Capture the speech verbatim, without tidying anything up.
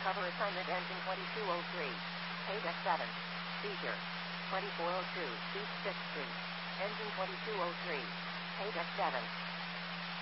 Cover assignment engine twenty-two oh three. Paydeck seven. Seizure. twenty-four oh two, East fifth Street. Engine twenty-two oh three. Paydeck seven.